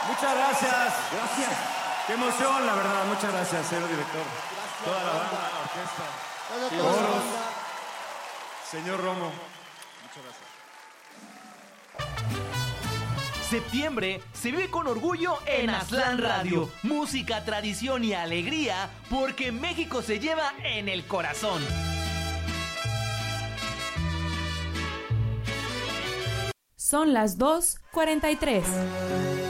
Muchas gracias. Gracias. Qué emoción, la verdad. Muchas gracias, señor director. Gracias. Toda la banda, la orquesta. Toda la Coros. banda. Señor Romo. Muchas gracias. Septiembre se vive con orgullo en Aztlán Radio. Música, tradición y alegría, porque México se lleva en el corazón. Son las 2:43.